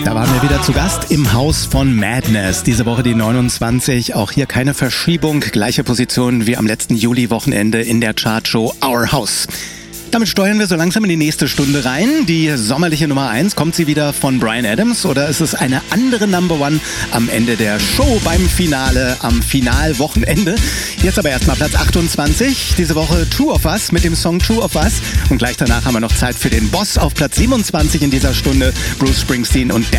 Da waren wir wieder zu Gast im Haus von Madness. Diese Woche die 29. Auch hier keine Verschiebung. Gleiche Position wie am letzten Juli-Wochenende in der Chartshow Our House. Damit steuern wir so langsam in die nächste Stunde rein. Die sommerliche Nummer 1, kommt sie wieder von Bryan Adams oder ist es eine andere Number One am Ende der Show beim Finale, am Finalwochenende? Jetzt aber erstmal Platz 28, diese Woche True of Us mit dem Song True of Us. Und gleich danach haben wir noch Zeit für den Boss auf Platz 27 in dieser Stunde, Bruce Springsteen und